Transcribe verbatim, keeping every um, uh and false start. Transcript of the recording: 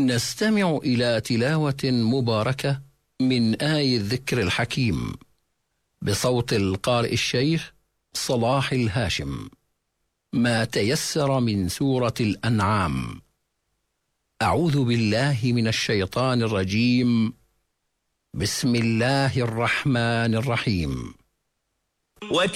نستمع إلى تلاوة مباركة من آي الذكر الحكيم بصوت القارئ الشيخ صلاح الهاشم. ما تيسر من سورة الأنعام. أعوذ بالله من الشيطان الرجيم. بسم الله الرحمن الرحيم.